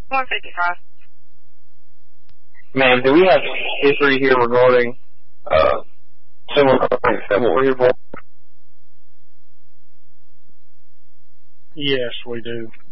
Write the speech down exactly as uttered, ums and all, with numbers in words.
one fifty-five. Ma'am, do we have history here regarding uh, similar complaints that what we're here for? Yes, we do.